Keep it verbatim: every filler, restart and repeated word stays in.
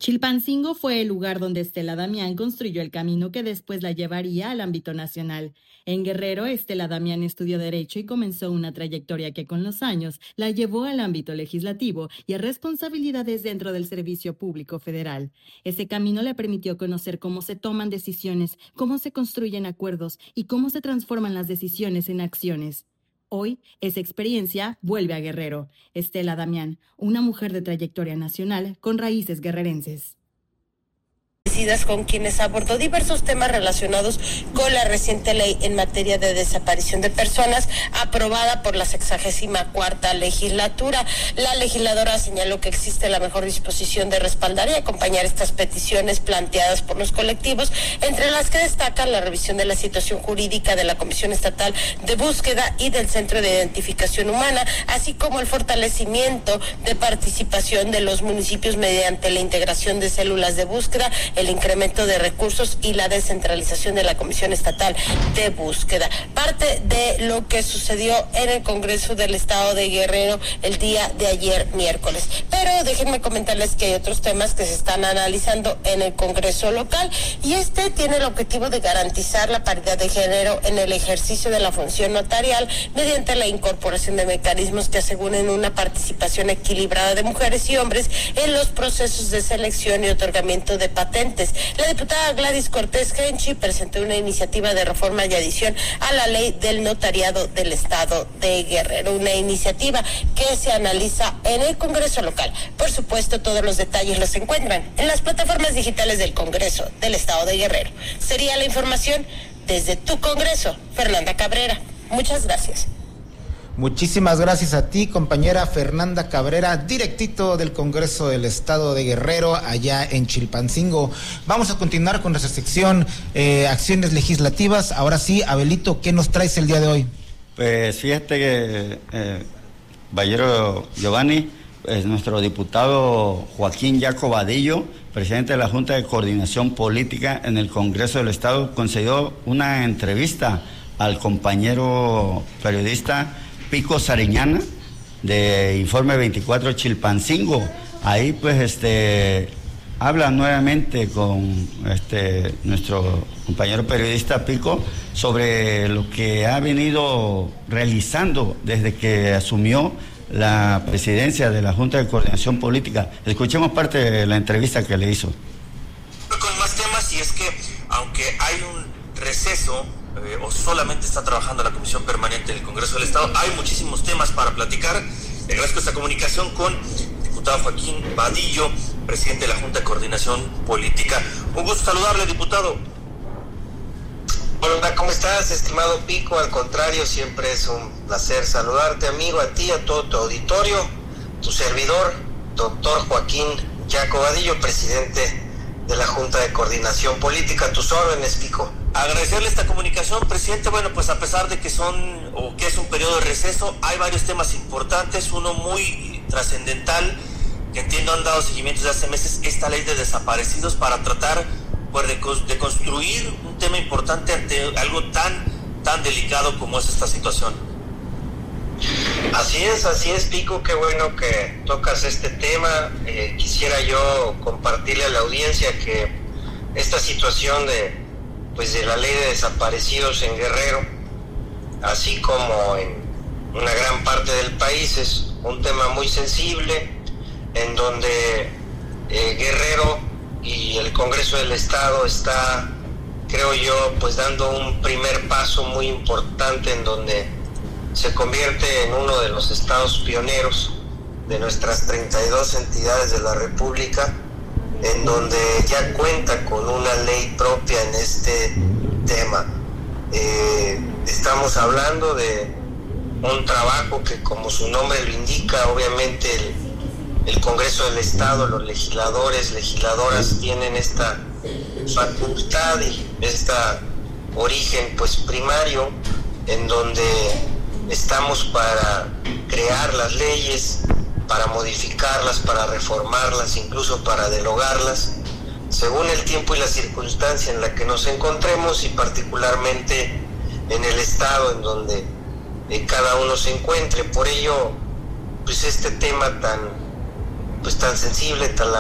Chilpancingo fue el lugar donde Estela Damián construyó el camino que después la llevaría al ámbito nacional. En Guerrero, Estela Damián estudió Derecho y comenzó una trayectoria que con los años la llevó al ámbito legislativo y a responsabilidades dentro del Servicio Público Federal. Ese camino le permitió conocer cómo se toman decisiones, cómo se construyen acuerdos y cómo se transforman las decisiones en acciones. Hoy, esa experiencia vuelve a Guerrero. Estela Damián, una mujer de trayectoria nacional con raíces guerrerenses. Con quienes abordó diversos temas relacionados con la reciente ley en materia de desaparición de personas aprobada por la sexagésima cuarta legislatura. La legisladora señaló que existe la mejor disposición de respaldar y acompañar estas peticiones planteadas por los colectivos, entre las que destacan la revisión de la situación jurídica de la Comisión Estatal de Búsqueda y del Centro de Identificación Humana, así como el fortalecimiento de participación de los municipios mediante la integración de células de búsqueda, el incremento de recursos y la descentralización de la Comisión Estatal de Búsqueda. Parte de lo que sucedió en el Congreso del Estado de Guerrero el día de ayer miércoles. Pero déjenme comentarles que hay otros temas que se están analizando en el Congreso local y este tiene el objetivo de garantizar la paridad de género en el ejercicio de la función notarial mediante la incorporación de mecanismos que aseguren una participación equilibrada de mujeres y hombres en los procesos de selección y otorgamiento de patentes. La diputada Gladys Cortés Genchi presentó una iniciativa de reforma y adición a la ley del notariado del Estado de Guerrero, una iniciativa que se analiza en el Congreso local. Por supuesto, todos los detalles los encuentran en las plataformas digitales del Congreso del Estado de Guerrero. Sería la información desde tu Congreso, Fernanda Cabrera. Muchas gracias. Muchísimas gracias a ti, compañera Fernanda Cabrera, directito del Congreso del Estado de Guerrero, allá en Chilpancingo. Vamos a continuar con nuestra sección eh, Acciones Legislativas. Ahora sí, Abelito, ¿qué nos traes el día de hoy? Pues fíjate que, eh, Ballero Giovanni, pues nuestro diputado Joaquín Yaco Vadillo, presidente de la Junta de Coordinación Política en el Congreso del Estado, concedió una entrevista al compañero periodista Pico Sariñana, de Informe veinticuatro Chilpancingo. Ahí pues este habla nuevamente con este nuestro compañero periodista Pico sobre lo que ha venido realizando desde que asumió la presidencia de la Junta de Coordinación Política. Escuchemos parte de la entrevista que le hizo. Con más temas, y es que aunque hay un receso Eh, o solamente está trabajando la Comisión Permanente del Congreso del Estado, hay muchísimos temas para platicar. Le agradezco esta comunicación con el diputado Joaquín Vadillo, presidente de la Junta de Coordinación Política. Un gusto saludarle, diputado. Hola, ¿cómo estás, estimado Pico? Al contrario, siempre es un placer saludarte, amigo, a ti, a todo tu auditorio, tu servidor, doctor Joaquín Yaco Vadillo, presidente de la Junta de Coordinación Política. Tus órdenes, Pico. Agradecerle esta comunicación, presidente. Bueno, pues a pesar de que son o que es un periodo de receso, hay varios temas importantes, uno muy trascendental, que entiendo han dado seguimiento desde hace meses, esta ley de desaparecidos, para tratar pues, de, de construir un tema importante ante algo tan, tan delicado como es esta situación. Así es, así es, Pico, qué bueno que tocas este tema. Eh, quisiera yo compartirle a la audiencia que esta situación de pues de la ley de desaparecidos en Guerrero, así como en una gran parte del país, es un tema muy sensible, en donde eh, Guerrero y el Congreso del Estado está, creo yo, pues dando un primer paso muy importante, en donde se convierte en uno de los estados pioneros de nuestras treinta y dos entidades de la República, en donde ya cuenta con una ley propia en este tema. Eh, estamos hablando de un trabajo que, como su nombre lo indica, obviamente el, el Congreso del Estado, los legisladores, legisladoras tienen esta facultad y este origen pues primario, en donde estamos para crear las leyes, para modificarlas, para reformarlas, incluso para derogarlas, según el tiempo y la circunstancia en la que nos encontremos, y particularmente en el estado en donde eh, cada uno se encuentre. Por ello, pues este tema tan, pues tan sensible, tan